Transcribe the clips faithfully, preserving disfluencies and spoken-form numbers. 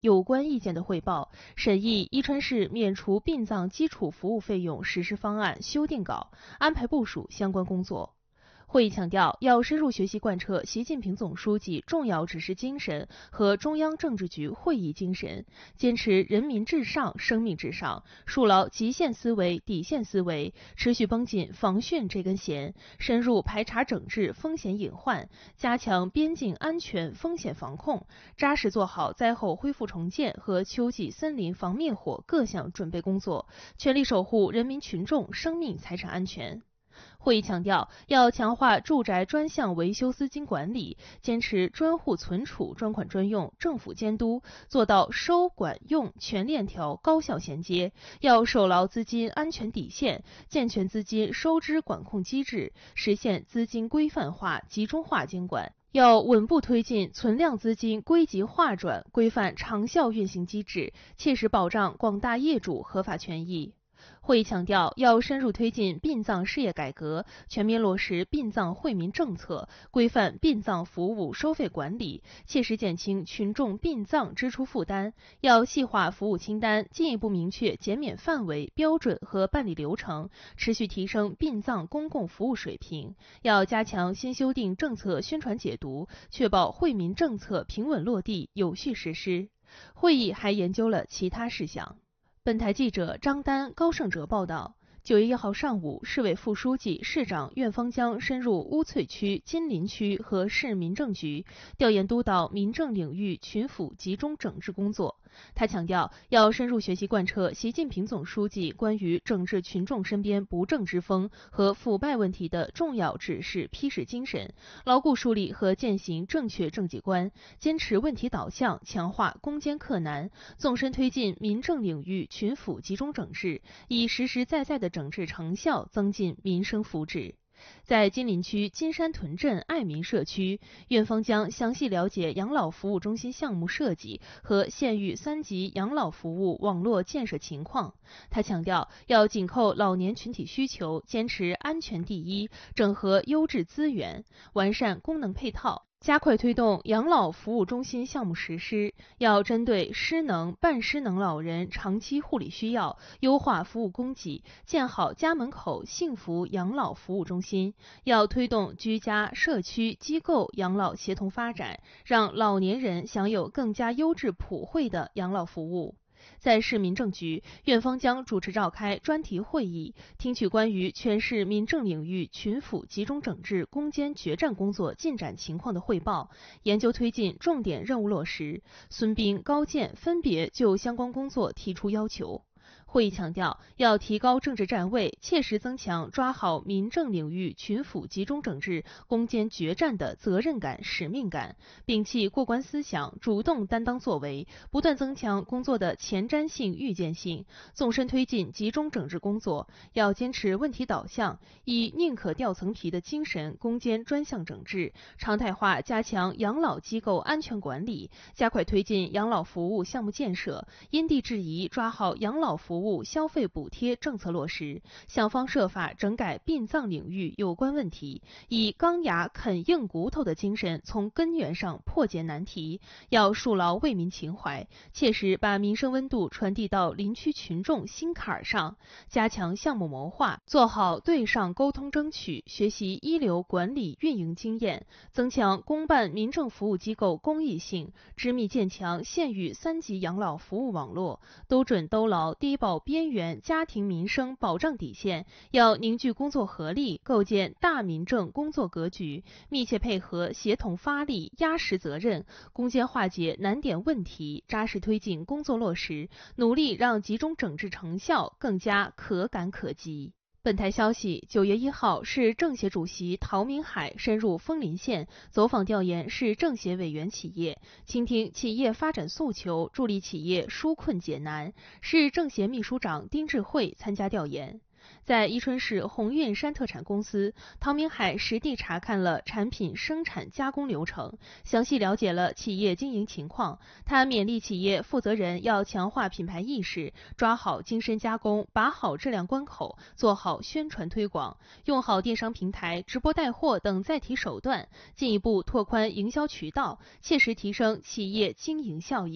有关意见的汇报，审议伊川市免除殡葬基础服务费用实施方案修订稿，安排部署相关工作。会议强调，要深入学习贯彻习近平总书记重要指示精神和中央政治局会议精神，坚持人民至上、生命至上，树牢极限思维、底线思维，持续绷紧防汛这根弦，深入排查整治风险隐患，加强边境安全风险防控，扎实做好灾后恢复重建和秋季森林防灭火各项准备工作，全力守护人民群众生命财产安全。会议强调，要强化住宅专项维修资金管理，坚持专户存储、专款专用、政府监督，做到收管用全链条高效衔接。要守牢资金安全底线，健全资金收支管控机制，实现资金规范化、集中化监管。要稳步推进存量资金归集划转，规范长效运行机制，切实保障广大业主合法权益。会议强调，要深入推进殡葬事业改革，全面落实殡葬惠民政策，规范殡葬服务收费管理，切实减轻群众殡葬支出负担。要细化服务清单，进一步明确减免范围、标准和办理流程，持续提升殡葬公共服务水平。要加强新修订政策宣传解读，确保惠民政策平稳落地、有序实施。会议还研究了其他事项。本台记者张丹、高胜哲报道。九月一号上午，市委副书记、市长苑方江深入乌翠区、金陵区和市民政局，调研督导民政领域群府集中整治工作。他强调，要深入学习贯彻习近平总书记关于整治群众身边不正之风和腐败问题的重要指示批示精神，牢固树立和践行正确政绩观，坚持问题导向，强化攻坚克难，纵深推进民政领域群府集中整治，以实实在在的整治成效增进民生福祉。在金陵区金山屯镇爱民社区，苑方江详细了解养老服务中心项目设计和县域三级养老服务网络建设情况。他强调，要紧扣老年群体需求，坚持安全第一，整合优质资源，完善功能配套，加快推动养老服务中心项目实施。要针对失能、半失能老人长期护理需要，优化服务供给，建好家门口幸福养老服务中心。要推动居家、社区、机构养老协同发展，让老年人享有更加优质普惠的养老服务。在市民政局，苑方江主持召开专题会议，听取关于全市民政领域群府集中整治攻坚决战工作进展情况的汇报，研究推进重点任务落实。孙斌、高健分别就相关工作提出要求。会议强调，要提高政治站位，切实增强抓好民政领域群府集中整治攻坚决战的责任感、使命感，摒弃过关思想，主动担当作为，不断增强工作的前瞻性、预见性，纵深推进集中整治工作。要坚持问题导向，以宁可掉层皮的精神攻坚专项整治，常态化加强养老机构安全管理，加快推进养老服务项目建设，因地制宜抓好养老服务消费补贴政策落实，想方设法整改殡葬领域有关问题，以钢牙啃硬骨头的精神从根源上破解难题。要树牢为民情怀，切实把民生温度传递到林区群众心坎上，加强项目谋划，做好对上沟通争取，学习一流管理运营经验，增强公办民政服务机构公益性，织密建强县域三级养老服务网络，都准兜牢低保边缘家庭民生保障底线。要凝聚工作合力，构建大民政工作格局，密切配合协同发力，压实责任，攻坚化解难点问题，扎实推进工作落实，努力让集中整治成效更加可感可及。本台消息，九月一号，市政协主席陶明海深入枫林县，走访调研市政协委员企业，倾听企业发展诉求，助力企业纾困解难。市政协秘书长丁智慧参加调研。在伊春市鸿运山特产公司，陶明海实地查看了产品生产加工流程，详细了解了企业经营情况。他勉励企业负责人要强化品牌意识，抓好精深加工，把好质量关口，做好宣传推广，用好电商平台、直播带货等载体手段，进一步拓宽营销渠道，切实提升企业经营效益。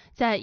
在